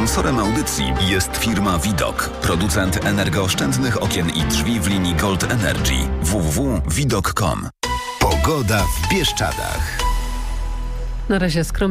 Sponsorem audycji jest firma Widok, producent energooszczędnych okien i drzwi w linii Gold Energy. www.widok.com. Pogoda w Bieszczadach. Na razie skromnie.